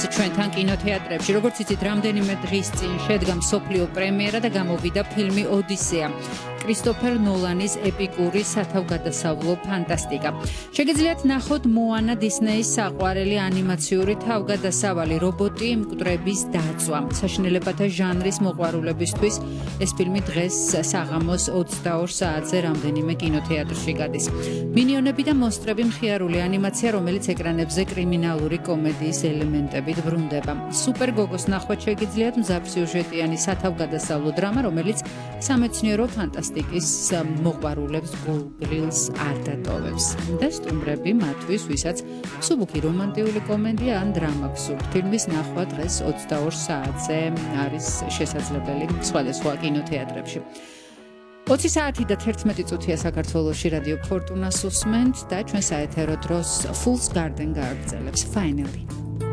ჩვენთან კინოთეატრებში. როგორც იცით, რამდენიმე დღის წინ შედგა მსოფლიო პრემიერა და გამოვიდა ფილმი ოდისეა. კრისტოფერ ნოლანის ეპიკური სათავგადასავლო ფანტასტიკა. შეგიძლიათ ნახოთ მოანა დისნეის საყვარელი ანიმაციური თავგადასავალი რობოტი მკვდრების დაწვა. საშინელებათა ჟანრის მოყვარულებისთვის ეს ფილმი დღეს საღამოს 22 საათზე რამდენიმე კინოთეატრში გადის. მინიონები და მონსტრები მხიარული ანიმაცია, რომელიც ეკრანებზე კრიმინალური კომედიის ელემენტებით ბრუნდება. სუპერ გოგოს ნახვა შეგიძლიათ მზარდსიუჟეტიანი სათავგადასავლო დრამა, რომელიც სამეცნიერო ფანტასტიკის მოყვარულებს გულგრილს არ დატოვებს. და სტუმრები მათთვის, ვისაც მსუბუქი რომანტიული კომედია ან დრამა გსურთ. ფილმის ნახვა დღეს 22 საათზე არის შესაძლებელი სხვადასხვა კინოთეატრებში. 20 საათი და 11 წუთია საქართველოში რადიო ფორტუნას უსმენთ და ჩვენ საეთერო დროს Fool's Garden გააგრძელებს. Finally.